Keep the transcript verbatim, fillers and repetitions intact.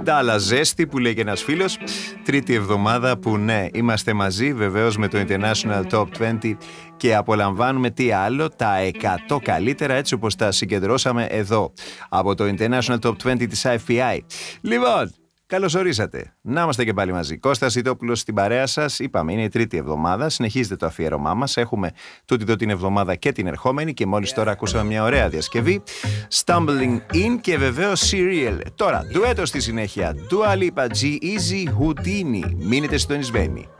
Τα άλλα ζέστη που λέει και ένας φίλος. Τρίτη εβδομάδα που ναι, είμαστε μαζί βεβαίως με το International Top είκοσι και απολαμβάνουμε τι άλλο, τα εκατό καλύτερα έτσι όπως τα συγκεντρώσαμε εδώ από το International Top είκοσι της άι εφ πι άι. Λοιπόν, καλώς ορίσατε. Να είμαστε και πάλι μαζί. Κώστας Ιτόπουλος στην παρέα σας. Είπαμε, είναι η τρίτη εβδομάδα. Συνεχίζεται το αφιέρωμά μας. Έχουμε τούτη εδώ την εβδομάδα και την ερχόμενη. Και μόλις τώρα ακούσαμε μια ωραία διασκευή. Stumbling In και βεβαίως Serial. Τώρα, ντουέτο στη συνέχεια. Dua Lipa, G-Eazy, Houdini. Μείνετε συντονισμένοι.